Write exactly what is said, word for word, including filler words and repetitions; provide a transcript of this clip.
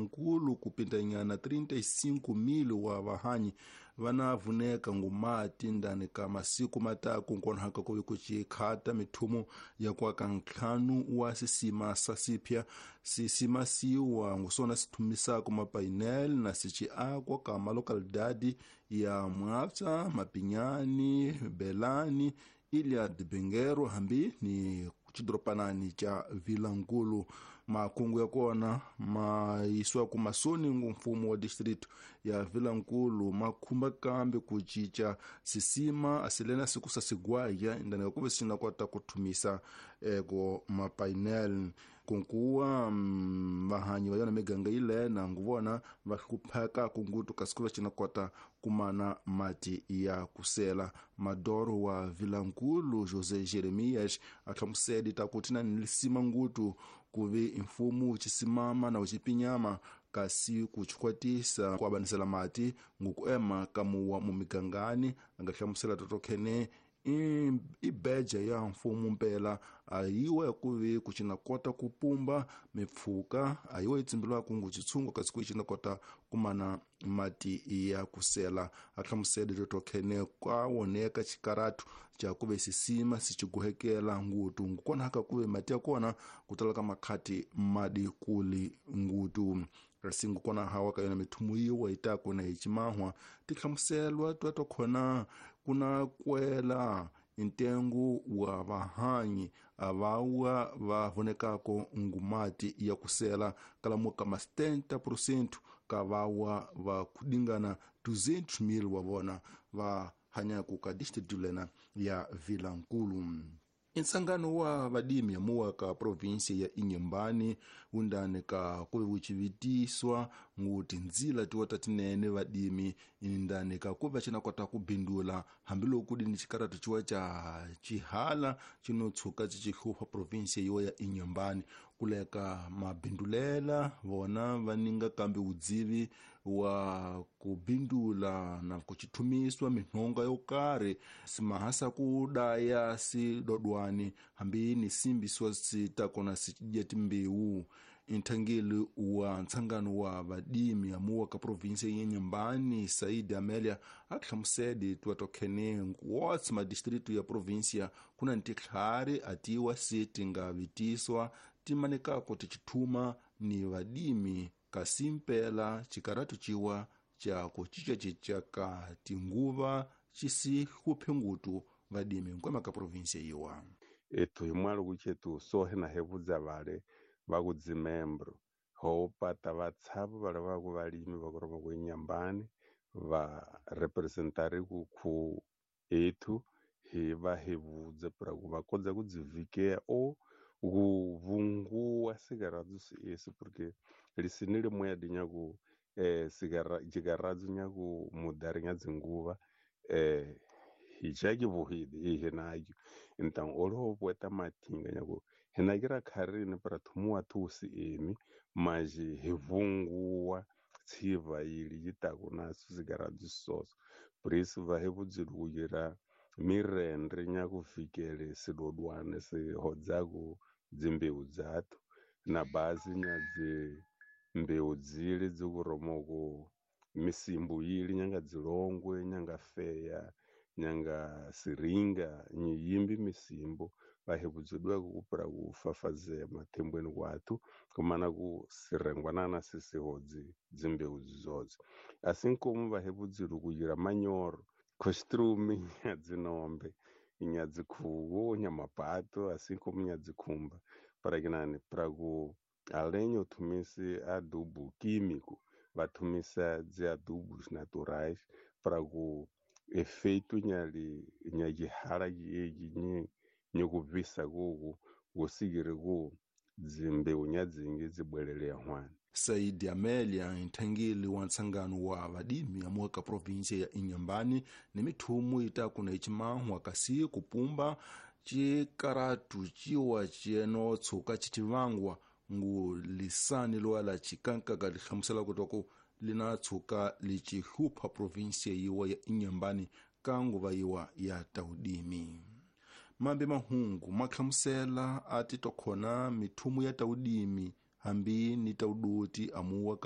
Vilankulu kupintanyana trinta e cinco mil wa vahanyi vanavuneka ngumati ndani ka masiku mataku nkonhaka kuvi kuchikhata mithumu ya kwaka nkhanu wa sisima sasipya sisimasiwa ngusona situmisako mapainel na sichiakwa ka malokalidadi ya Mwapsa, Mapinyani, Belani, Ilha de Benguero hambi ni chidropanani cha Vilankulu. Makungu ya kona maiswa kumasoni mfumo wa district ya Vilankulu makumba kambe kuchicha sisima asilena siku sasigwaya ndani ya kuwe sina kwa takutumisa ego mapainel kunkuwa vahanyi wayona meganga ile na nguvona vakupaka kungutu kasikuwa china kwa kumana mati ya kusela. Madoro wa Vilankulu Jose Jeremias akamusedi takutina nilisima ngutu kuvi infumu uchisimama na uchipinyama kasi kuchikwatisa kwa banisela mati ngukuema kamuwa mumigangani angashamusela totokene ibeja ya mfumu mpela ayiwa kuvi kuchina kota kupumba mifuka ayiwa itsimbilwa kungu chitsungo kasi kuchina kota kumana mati ya kusela. Akamusedi totokene kwa woneka chikaratu cha kuve sisima sichiguhekela ngutu ngukona haka kuve mati ya kona kutalaka makati madi kuli ngutu rasingu kona hawa kayona mithumu iwa itako na ichimahwa tikhamuselwa tuatokona kuna kwela intengu wa vahanyi avawa vavonekako ngumati ya kusela kalamuka ma setenta por cento kavawa vakudingana duzentos mil wavona vahanyaku ka district lena ya Vilankulu. Insangano wa vadimi ya muwa ka provinsia ya Inhambane undane ka kuwe uchivitiswa nguti nzila tuwata tinene vadimi indane ka kuwe china kota kubindula hambilo kudi ni chikaratu chua cha chihala chino tsuka chichihupa provinsia iwa ya Inhambane kuleka mabindulela vona vaninga kambi udzivi wa kubindula na kuchitumiswa minhonga yokare simahasa kudaya si dodwani hambi ni simbi swa sitakona sichijeti mbiu. Intangili wa nsangano wa vadimi ya muwa ka provinsia ya Inhambane Saidi Amelia akhamusedi tuatokene nguwatsi madistritu ya provinsia kuna ntikhari atiwa siti nga vitiswa timanekako tichituma ni vadimi kasimpela chikaratu chiwa cha kuchicha chichaka tinguva chisi huphengutu vadimi nkwema ka provinsia iwa. Eto imwalo kuchetu sohe na hevuza vale vakudzimembro hopata vatsavu vale vaku valimi vakuroma ku Inhambane va representari ku etu he va hevudza para ku vakodza kudzivikea o kuvunguwa sigaradzo esi porque lisinile moya dinyaku eh sigara jigaradzo nyaku mudari ngadzinguva eh hichaki vuhidi ihenayo então olo poeta matinga nyaku henakira kharini para thumuwa thusi emi maji hevunguwa tsiva ili yitako na sigaradzo soso por isso va hevudzilukira mirendre nyaku fikele sidodwane se hodzaku dzimbeu dzatu na basi nyadzi mbeu dzili dzikuromoko misimbu ili nyanga dzilongwe nyanga feya nyanga siringa nyiyimbi misimbu vahevudzidwa kupura kufafazea matembweni kwatu kumana kusirengwanana sisihodzi dzimbeu dzodzi assim como vahevudzilu kuyira manyoro costrume nyadzinombe nyadzikhuwo nyamapato assim como nyadzikhumba para que nani para ku além uthumisi adubo químico vathumisa dzi adubos naturais para ku efeito nyali nyajihala yeji nyi nyokuvisa kuku kusigire ku dzimbeu nyadzingi dzibwelele hwana. Saidi Amelia intangili wa nsangano wa vadimi ya muwa ka provinsia ya Inhambane ni mithumu itakuna ichimahwa kasi kupumba chikaratu chiwa chieno tsuka chichivangwa ngu lisani lwala chikankaga likhamusela kutoko lina tsuka lichihupa provinsia iwa ya Inhambane kanguva iwa ya taudimi. Mambe mahungu makhamusela ati tokhona mithumu ya taudimi hambi ni tauduti amuwa